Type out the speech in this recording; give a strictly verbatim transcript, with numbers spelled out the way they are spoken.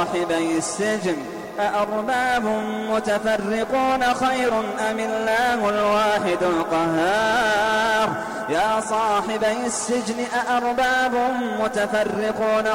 صاحبي السجن أأرباب متفرقون خير أم الله الواحد القهار يا صاحبي السجن أأرباب متفرقون